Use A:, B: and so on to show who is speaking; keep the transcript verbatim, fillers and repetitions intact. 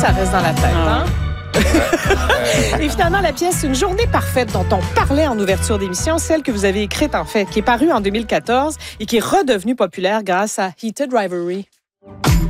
A: ça reste dans la tête, hein? Et finalement, la pièce Une journée parfaite dont on parlait en ouverture d'émission, celle que vous avez écrite en fait, qui est parue en deux mille quatorze et qui est redevenue populaire grâce à Heated Rivalry.